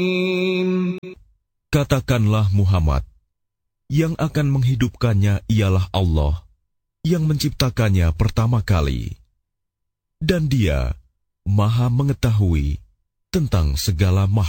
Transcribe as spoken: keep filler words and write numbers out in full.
Katakanlah Muhammad, yang akan menghidupkannya ialah Allah yang menciptakannya pertama kali. Dan Dia Maha mengetahui tentang segala makhluk.